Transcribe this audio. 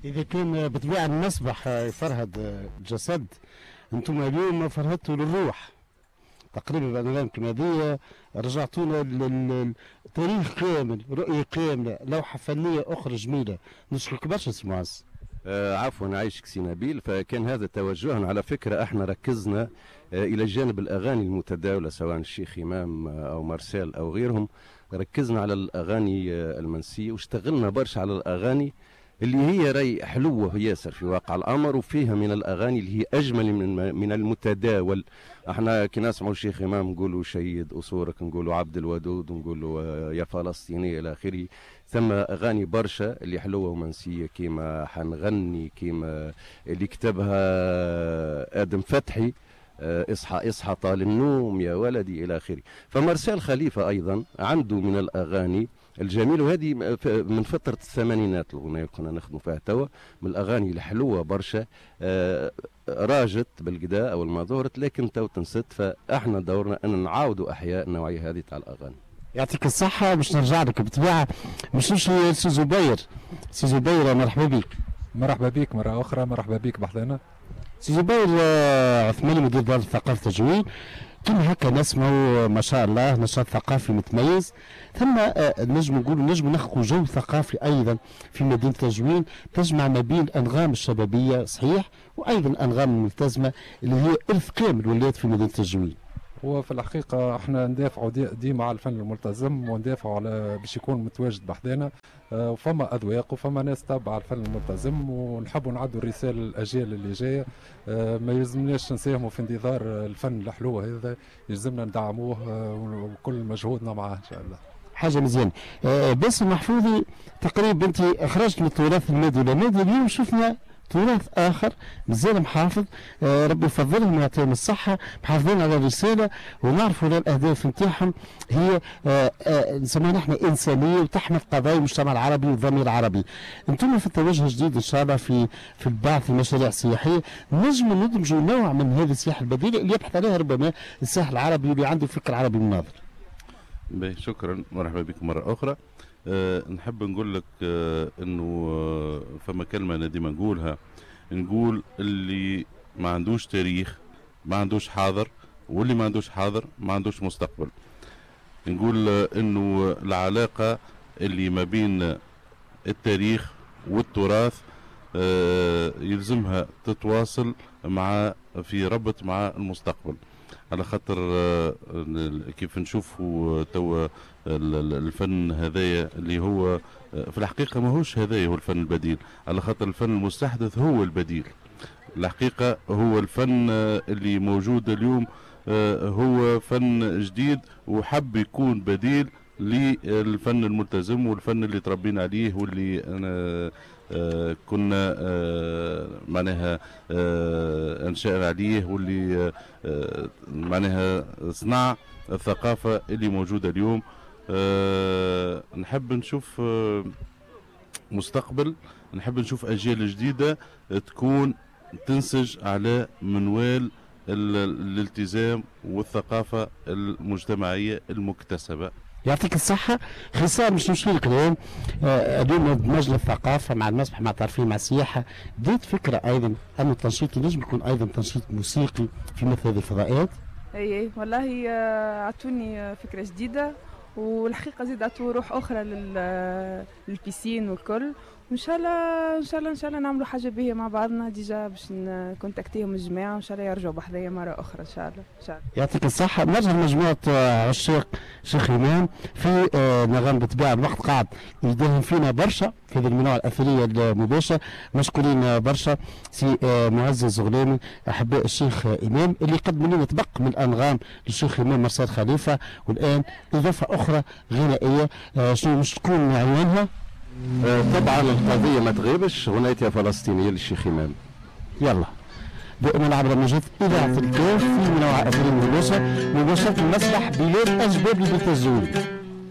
إذا كان بطبيعة المسبح يفرهد الجسد، أنتم اليوم فرهدتوا للروح تقريبا بأنغامكم هذه، رجعتونا للتاريخ كامل، رؤية كاملة، لوحة فنية أخرى جميلة. نشكرك برشا سي معز. عفوا عايشك سي نبيل. فكان هذا توجهنا على فكرة، احنا ركزنا إلى جانب الأغاني المتداولة سواء الشيخ إمام أو مارسيل أو غيرهم، ركزنا على الأغاني المنسية واشتغلنا برشا على الأغاني اللي هي راي حلوة ياسر في واقع الأمر، وفيها من الأغاني اللي هي أجمل من المتداول. احنا كي نسمعوا الشيخ إمام نقولوا شيد أصورك، نقولوا عبد الودود، نقولوا يا فلسطيني إلى آخره. ثم أغاني برشا اللي حلوة ومنسية كيما حنغني، كيما اللي كتبها آدم فتحي، اصحى اصحى طال النوم يا ولدي إلى آخره. فمارسيل خليفة أيضا عنده من الأغاني الجميل، وهذه من فترة الثمانينات الأغنية اللي كنا نخدموا فيها توا، من الأغاني الحلوة برشا. راجت بالقدا أو ما ظهرت لكن تو تنست، فإحنا دورنا أن نعاودوا أحياء النوعية هذه تاع الأغاني. يعطيك الصحة. باش نرجع لك بطبيعة، باش نمشي سي زبير. سي زبير مرحبا بك. مرحبا بك مرة أخرى، مرحبا بك بحضنا. سي زبير عثماني مدير دار الثقافة والتجويد، كما هكا نسمعوا ما شاء الله نشاط ثقافي متميز، ثم نجم نقولوا نجم نخلقوا جو ثقافي ايضا في مدينه تجوين تجمع ما بين الانغام الشبابيه صحيح وايضا الانغام الملتزمه اللي هي ارث كامل ولات في مدينه تجوين. هو في الحقيقة احنا ندافعوا ديما على الفن الملتزم، وندافعوا على باش يكون متواجد بحذانا، وفما أذواق وفما ناس تابعة الفن الملتزم، ونحبوا نعدوا الرسالة للأجيال اللي جاية. ما يلزمناش نساهموا في انتظار الفن الحلو هذا، يلزمنا ندعموه وكل مجهودنا معاه إن شاء الله. حاجة مزيانة. باسم محفوظي، تقريبا أنت خرجت من التراث المادي والمادي، اليوم شفنا تراث اخر مازال محافظ، ربي يفضلهم ويعطيهم الصحه، محافظين على الرساله ونعرفوا الاهداف نتاعهم هي نسميها نحن انسانيه وتحمل قضايا المجتمع العربي والضمير العربي. انتم في التوجه جديد ان شاء الله في البعث المشاريع السياحيه، نجم ندمجوا نوع من هذه السياحه البديله اللي يبحث عليها ربما الساحل العربي واللي عنده فكر عربي مناظر. شكرا، مرحبا بكم مره اخرى. نحب نقول لك انه فما كلمه انا ديما نقولها، نقول اللي ما عندوش تاريخ ما عندوش حاضر، واللي ما عندوش حاضر ما عندوش مستقبل. نقول انه العلاقه اللي ما بين التاريخ والتراث يلزمها تتواصل مع في ربط مع المستقبل، على خاطر كيف نشوفوا توا الفن هذايا اللي هو في الحقيقة ماهوش هذايا هو الفن البديل، على خاطر الفن المستحدث هو البديل. الحقيقة هو الفن اللي موجود اليوم هو فن جديد وحب يكون بديل للفن الملتزم والفن اللي تربينا عليه واللي أنا كنا معناها انشأنا عليه، واللي معناها صنع الثقافة اللي موجودة اليوم. نحب نشوف مستقبل، نحب نشوف أجيال جديدة تكون تنسج على منوال الالتزام والثقافة المجتمعية المكتسبة. يعطيك الصحة. خصام مش نمشي لك اليوم، اليوم دمجنا الثقافة مع المسبح مع الترفيه مع السياحة، بديت فكرة أيضا أن التنشيط ينجم يكون أيضا تنشيط موسيقي في مثل هذه الفضاءات. أي والله عطوني فكرة جديدة، والحقيقة زيد عطوا روح أخرى للبيسين والكل، وإن شاء الله إن شاء الله إن شاء الله نعملوا حاجة بيها مع بعضنا ديجا باش نكونتاكتيهم الجماعة، وإن شاء الله يرجعوا بحذايا مرة أخرى إن شاء الله إن شاء الله. يعطيك الصحة. نرجع لمجموعة عشاق شيخ إمام في نغم بطبيعة الوقت قاعد يداهم فينا برشا في هذه المنوع الأثرية المباشرة، مشكورين برشا سي معزز الزغلامي أحباء الشيخ إمام اللي قدموا لنا طبق من الأنغام للشيخ إمام مرسال خليفة، والآن إضافة أخرى غنائية شنو مش تكون عنوانها؟ طبعا القضية ما تغيبش، غنية يا فلسطينية للشيخ إمام. يلا دائما عبر موجات إذاعة الكاف في منوع أثري مباشرة المسرح بلاد أجباب للتزوير.